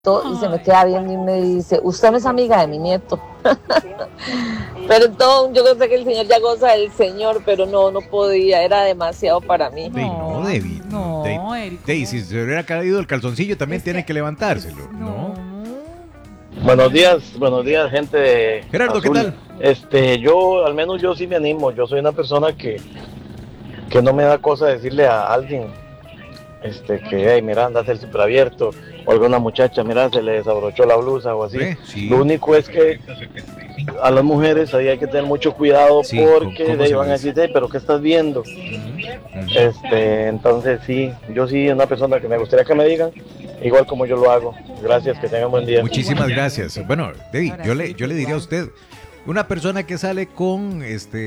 y se me queda viendo y me dice, usted no es amiga de mi nieto. Perdón, yo sé que el señor ya goza del señor, pero no podía, era demasiado para mí. No, Debbie. No, Eric. Si se le hubiera caído el calzoncillo, también tiene que levantárselo. No. Buenos días, gente de Gerardo, Azul. ¿qué tal? Yo, al menos yo sí me animo. Yo soy una persona que no me da cosa decirle a alguien, que, hey, mira, anda el súper abierto, o alguna muchacha, mira, se le desabrochó la blusa o así. Sí. Lo único es que a las mujeres ahí hay que tener mucho cuidado, Sí, porque ¿cómo de ahí se van a dice? decir, hey, pero ¿qué estás viendo? Entonces sí, yo sí, una persona que me gustaría que me digan, igual como yo lo hago. Gracias, que tengan buen día. Muchísimas gracias. Bueno, Debbie, yo le diría a usted, una persona que sale con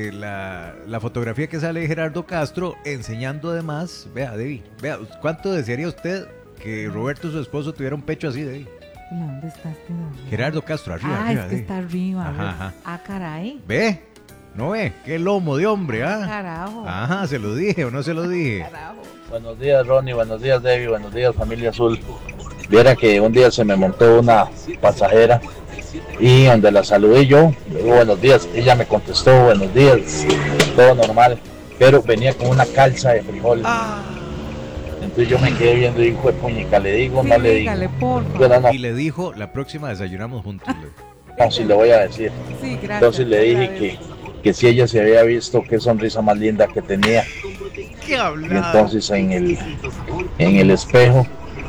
la fotografía que sale de Gerardo Castro enseñando además, vea, Debbie, vea, ¿cuánto desearía usted que Roberto, su esposo, tuviera un pecho así, Debbie? ¿Dónde está este nombre? Gerardo Castro, arriba, Ah, arriba, es que Debbie. está arriba. Ajá. Ah, caray. ¿Ve? ¿No ve? ¡Qué lomo de hombre, ah! Carajo. Ajá, ¿se lo dije o no se lo dije? Carajo. Buenos días, Ronnie, buenos días, Debbie, buenos días, familia azul. Viera que un día se me montó una pasajera y donde la saludé yo, le digo buenos días, ella me contestó buenos días, todo normal, pero venía con una calza de frijol. Entonces yo me quedé viendo y hijo de puñica, le digo, Sí, no le digo. dígale, por favor. Yo no, Y le dijo, la próxima desayunamos juntos. no, sí le voy a decir. Sí, gracias. Entonces le dije que si ella se había visto qué sonrisa más linda que tenía. ¿Qué Y habla? entonces en el espejo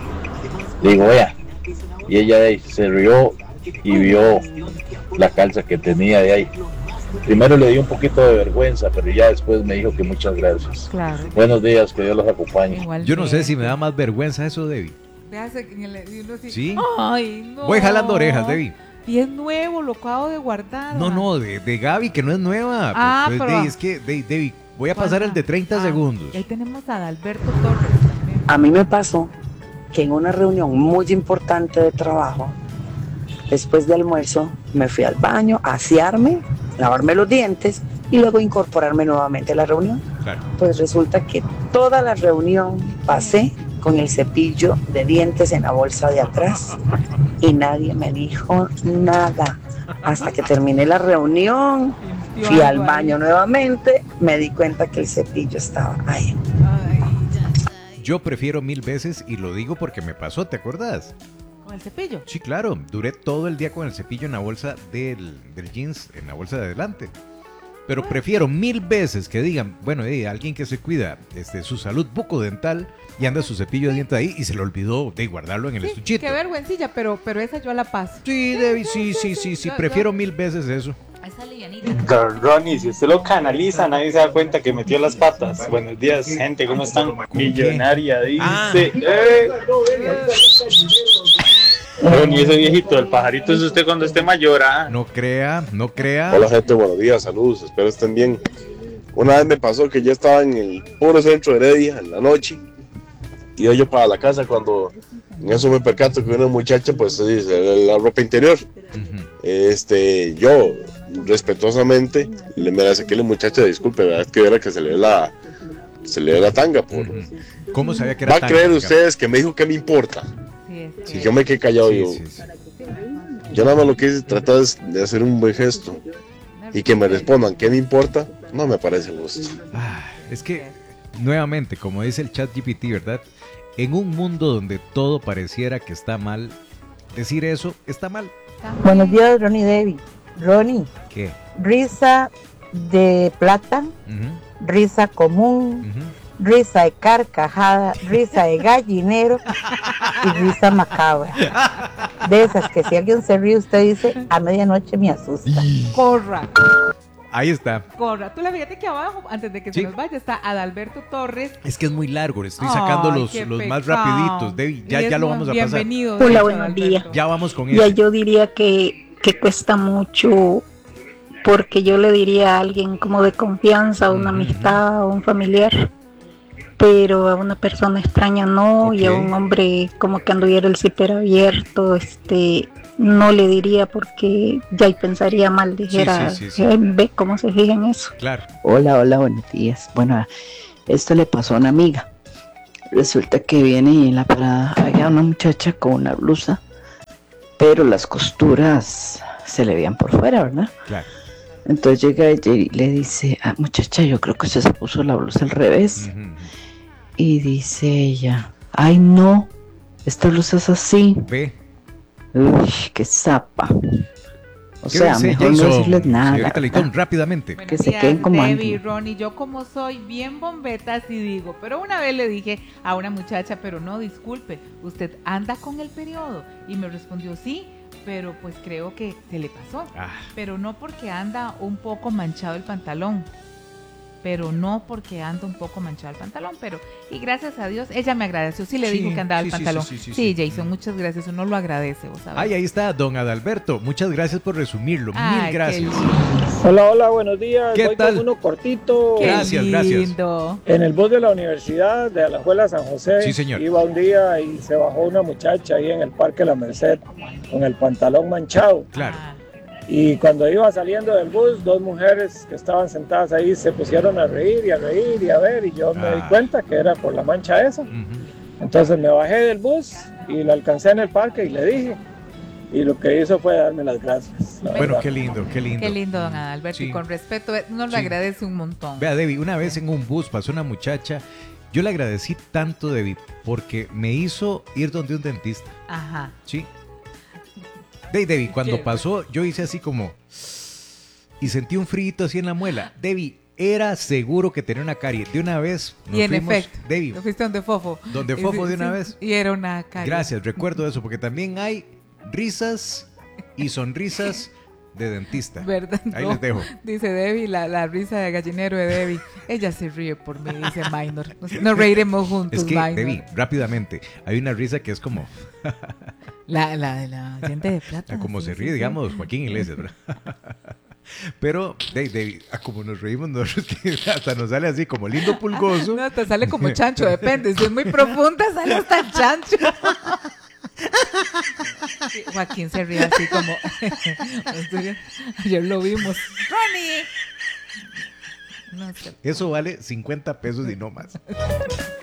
le digo, vea, y ella de ahí se rió y vio la calza que tenía de ahí. Primero le di un poquito de vergüenza, pero ya después me dijo que muchas gracias. Claro. Buenos días, que Dios los acompañe. Igual Yo no sé bien. si me da más vergüenza eso, Debbie. Véase que y uno así, Sí. Ay, no. Voy jalando orejas, Debbie. Y es nuevo, lo acabo de guardar. No, de Gaby, que no es nueva. Ah, Pues, pero- Debbie, es que, Debbie, voy a pasar el de 30 segundos. Ahí tenemos a Adalberto Torres también. A mí me pasó que en una reunión muy importante de trabajo, después de almuerzo, me fui al baño a asearme, lavarme los dientes y luego incorporarme nuevamente a la reunión. Claro. Pues resulta que toda la reunión pasé con el cepillo de dientes en la bolsa de atrás y nadie me dijo nada. Hasta que terminé la reunión, fui al baño nuevamente, me di cuenta que el cepillo estaba ahí. Ay, Yo prefiero 1000 veces, y lo digo porque me pasó, ¿te acuerdas? con el cepillo. Sí, claro, duré todo el día con el cepillo en la bolsa del jeans, en la bolsa de adelante. Pero prefiero 1000 veces que digan, bueno, alguien que se cuida su salud bucodental y anda su cepillo de dientes ahí y se le olvidó de guardarlo en el estuchito. Qué vergüencilla, pero esa yo la paso. Sí, Debbie, sí, prefiero 1000 veces eso. Esa livianita. Don Ronnie, si usted lo canaliza, nadie se da cuenta que metió las patas. Buenos días, gente, ¿cómo están? Millonaria, dice. Ah. Ronnie, ese viejito, el pajarito es usted cuando esté mayor, ¿ah? No crea. Hola gente, buenos días, saludos, espero estén bien. Una vez me pasó que yo estaba en el puro centro de Heredia en la noche, iba yo para la casa cuando en eso me percato que una muchacha pues dice la ropa interior. Yo respetuosamente me saqué a la muchacha, disculpe, verdad es que era que se le ve la tanga por. ¿Cómo sabía que era Va a tanga? creer ustedes que me dijo que me importa. Si yo me quedé callado, Sí. yo nada más lo que hice tratar de hacer un buen gesto y que me respondan qué me importa, no me parece justo. Es que, nuevamente, como dice el chat GPT, ¿verdad? En un mundo donde todo pareciera que está mal, decir eso está mal. Buenos días, Ronnie Debbie. Ronnie, ¿Qué? risa de plata, Ujú, risa común, ujú. risa de carcajada, risa de gallinero y risa macabra. De esas que si alguien se ríe, usted dice, a medianoche me asusta. Corra. Ahí está. Corra. Tú la fíjate que abajo, antes de que Sí. se nos vaya, está Adalberto Torres. Es que es muy largo, le estoy sacando Ay, los qué más pecado. rapiditos. Debbie, Y ya es lo vamos a pasar. bienvenido. Hola, de hecho, buenos Adalberto. días. Ya vamos con Ya eso. yo diría que cuesta mucho, porque yo le diría a alguien como de confianza, una amistad o un familiar, pero a una persona extraña no, y a Ok. un hombre como que anduviera el zipper abierto, no le diría porque ya pensaría mal, dijera, sí. ve cómo se fija en eso. Claro. Hola, buenos días. Bueno, esto le pasó a una amiga. Resulta que viene y en la parada había una muchacha con una blusa pero las costuras se le veían por fuera, ¿verdad? Claro. Entonces llega ella y le dice, muchacha, yo creo que usted se puso la blusa al revés. Y dice ella, ay no, esta blusa es así. Ve. Uy, qué zapa. O ¿Qué sea, dice mejor no Jason, decirles nada. señorita Leitón, rápidamente? Que se queden como Debbie, antes. Ronnie, yo como soy bien bombeta, así digo, pero una vez le dije a una muchacha, pero no, disculpe, ¿usted anda con el periodo? Y me respondió, sí, pero pues creo que se le pasó, pero no porque anda un poco manchado el pantalón, pero y gracias a Dios, ella me agradeció, sí le dijo que andaba el pantalón. Sí, Jason, muchas gracias, uno lo agradece, vos sabés. Ay, ahí está, don Adalberto, muchas gracias por resumirlo, Ay, mil gracias. Hola, buenos días. ¿Qué Voy tal? con uno cortito. Gracias, lindo. En el bus de la universidad de la Escuela San José. Sí, señor. Iba un día y se bajó una muchacha ahí en el Parque La Merced con el pantalón manchado. Claro. Y cuando iba saliendo del bus, dos mujeres que estaban sentadas ahí se pusieron a reír y a reír y a ver, y yo me di cuenta que era por la mancha esa. Entonces me bajé del bus y la alcancé en el parque y le dije, y lo que hizo fue darme las gracias. Bueno, qué lindo, qué lindo. Qué lindo, don Adalberto, y con respeto, uno le agradece un montón. Vea, Debbie, una vez en un bus pasó una muchacha, yo le agradecí tanto, Debbie, porque me hizo ir donde un dentista. Ajá. Sí. Debbie, cuando pasó, yo hice así como... Y sentí un frío así en la muela. Debbie, era seguro que tenía una carie. De una vez nos y en fuimos, efecto, Debbie, ¿lo fuiste donde Fofo? Donde Fofo de una vez. Y era una carie. Gracias, recuerdo eso, porque también hay risas y sonrisas de dentista. ¿Verdad? Ahí No. les dejo. Dice Debbie, la risa de gallinero de Debbie. Ella se ríe por mí, dice Minor. Nos reiremos juntos, Es que, Minor. Debbie, rápidamente, hay una risa que es como... La de la gente de plata. Como sí, se sí, ríe, sí. digamos, Joaquín Iglesias, ¿verdad? Pero, David, como nos reímos nosotros, que hasta nos sale así como lindo pulgoso. No, te sale como chancho, depende. Si es muy profunda, sale hasta chancho. Sí, Joaquín se ríe así como... Ayer lo vimos. ¡Ronnie! No sé. Eso vale 50 pesos y no más.